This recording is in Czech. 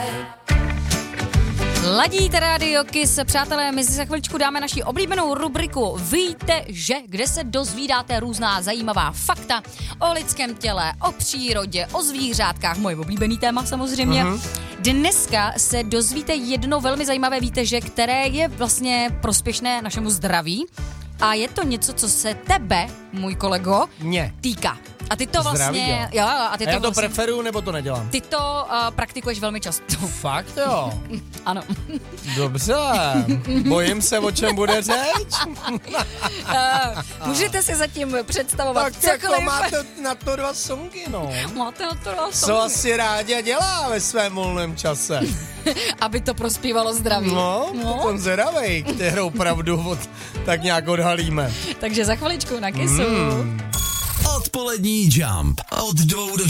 Ladíte rádio Kiss, přátelé, my si za chviličku dáme naši oblíbenou rubriku Víte, že? Kde se dozvídáte různá zajímavá fakta o lidském těle, o přírodě, o zvířátkách, moje oblíbený téma samozřejmě. Dneska se dozvíte jedno velmi zajímavé Víte, že? Které je vlastně prospěšné našemu zdraví a je to něco, co se tebe, můj kolego, týká. A ty to vlastně... Zdraví, a ty to já to vlastně, preferuju, nebo to nedělám? Ty to praktikuješ velmi často. Fakt jo? Ano. Dobře, bojím se, o čem bude řeč. Můžete si zatím představovat tak cokoliv. jako máte na to 2 songy, no. Máte na to 2 songy. Co asi Ráďa dělá ve svém volném čase? Aby to prospívalo zdraví. No, potom zvědavej, kterou pravdu tak nějak odhalíme. Takže za chviličku na Kissu. Odpolední Jump od 2 do